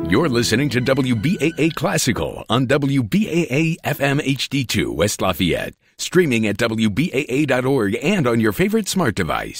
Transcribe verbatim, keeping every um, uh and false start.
You're listening to W B A A Classical on W B A A F M H D two West Lafayette. Streaming at W B A A dot org and on your favorite smart device.